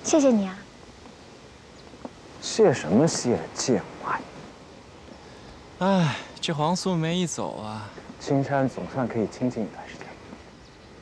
谢谢你啊。 谢什么谢，贱娃！ 哎，这黄素梅一走啊， 青山总算可以清静一段时间。